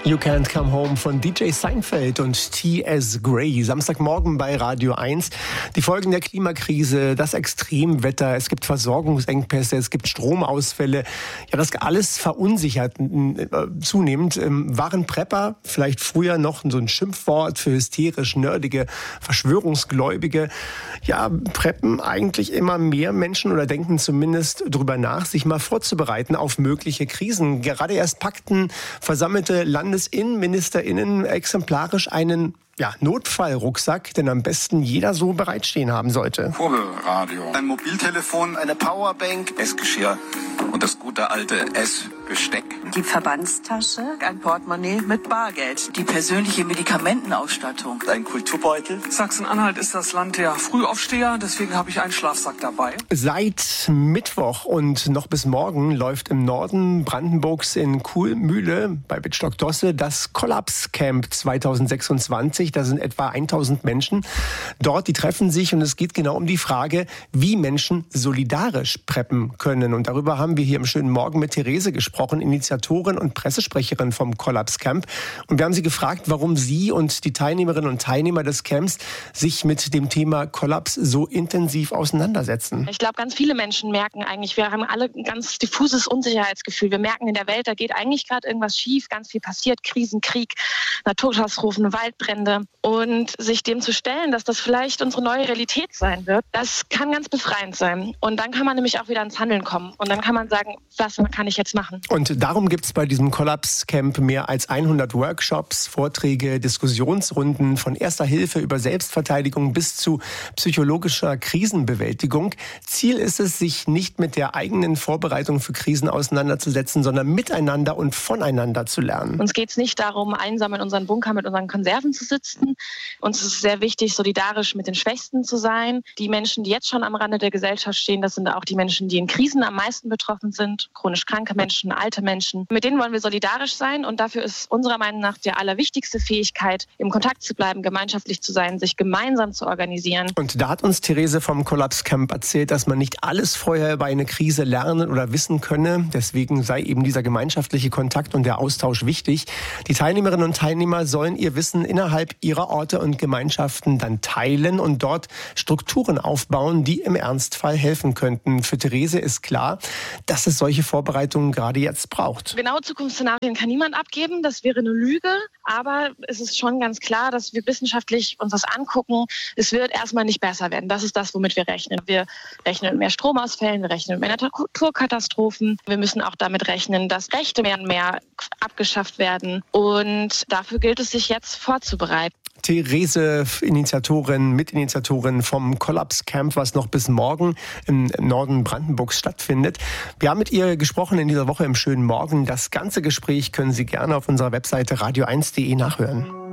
You Can't Come Home von DJ Seinfeld und T.S. Gray. Samstagmorgen bei Radio 1. Die Folgen der Klimakrise, das Extremwetter, es gibt Versorgungsengpässe, es gibt Stromausfälle. Ja, das alles verunsichert zunehmend. Waren Prepper vielleicht früher noch so ein Schimpfwort für hysterisch nerdige Verschwörungsgläubige? Ja, preppen eigentlich immer mehr Menschen oder denken zumindest drüber nach, sich mal vorzubereiten auf mögliche Krisen. Gerade erst packten versammelte LandesinnenministerInnen exemplarisch einen Notfallrucksack, den am besten jeder so bereitstehen haben sollte. Kurbelradio, ein Mobiltelefon, eine Powerbank, Essgeschirr und das gute alte Essbesteck. Die Verbandstasche, ein Portemonnaie mit Bargeld, die persönliche Medikamentenausstattung, ein Kulturbeutel. Sachsen-Anhalt ist das Land der Frühaufsteher, deswegen habe ich einen Schlafsack dabei. Seit Mittwoch und noch bis morgen läuft im Norden Brandenburgs in Kuhlmühle bei Wittstock-Dosse das Kollaps-Camp 2026. Da sind etwa 1000 Menschen dort, die treffen sich und es geht genau um die Frage, wie Menschen solidarisch preppen können. Und darüber haben wir hier im schönen Morgen mit Therese gesprochen, Initiatorin und Pressesprecherin vom Kollaps Camp. Und wir haben sie gefragt, warum sie und die Teilnehmerinnen und Teilnehmer des Camps sich mit dem Thema Kollaps so intensiv auseinandersetzen. Ich glaube, ganz viele Menschen merken eigentlich, wir haben alle ein ganz diffuses Unsicherheitsgefühl. Wir merken in der Welt, da geht eigentlich gerade irgendwas schief, ganz viel passiert, Krisen, Krieg, Naturkatastrophen, Waldbrände. Und sich dem zu stellen, dass das vielleicht unsere neue Realität sein wird, das kann ganz befreiend sein. Und dann kann man nämlich auch wieder ins Handeln kommen. Und dann kann man sagen, was kann ich jetzt machen? Und darum gibt es bei diesem Kollaps-Camp mehr als 100 Workshops, Vorträge, Diskussionsrunden von Erster Hilfe über Selbstverteidigung bis zu psychologischer Krisenbewältigung. Ziel ist es, sich nicht mit der eigenen Vorbereitung für Krisen auseinanderzusetzen, sondern miteinander und voneinander zu lernen. Uns geht es nicht darum, einsam in unseren Bunker mit unseren Konserven zu sitzen. Uns ist es sehr wichtig, solidarisch mit den Schwächsten zu sein. Die Menschen, die jetzt schon am Rande der Gesellschaft stehen, das sind auch die Menschen, die in Krisen am meisten betroffen sind. Chronisch kranke Menschen, alte Menschen. Mit denen wollen wir solidarisch sein und dafür ist unserer Meinung nach die allerwichtigste Fähigkeit, im Kontakt zu bleiben, gemeinschaftlich zu sein, sich gemeinsam zu organisieren. Und da hat uns Therese vom Kollaps Camp erzählt, dass man nicht alles vorher bei einer Krise lernen oder wissen könne. Deswegen sei eben dieser gemeinschaftliche Kontakt und der Austausch wichtig. Die Teilnehmerinnen und Teilnehmer sollen ihr Wissen innerhalb ihrer Orte und Gemeinschaften dann teilen und dort Strukturen aufbauen, die im Ernstfall helfen könnten. Für Therese ist klar, dass es solche Vorbereitungen gerade jetzt braucht. Genaue Zukunftsszenarien kann niemand abgeben, das wäre eine Lüge. Aber es ist schon ganz klar, dass wir wissenschaftlich uns das angucken. Es wird erstmal nicht besser werden. Das ist das, womit wir rechnen. Wir rechnen mit mehr Stromausfällen, wir rechnen mit mehr Naturkatastrophen. Wir müssen auch damit rechnen, dass Rechte mehr und mehr abgeschafft werden. Und dafür gilt es, sich jetzt vorzubereiten. Therese, Mitinitiatorin vom Kollaps Camp, was noch bis morgen im Norden Brandenburgs stattfindet. Wir haben mit ihr gesprochen in dieser Woche im schönen Morgen. Das ganze Gespräch können Sie gerne auf unserer Webseite radio1.de nachhören.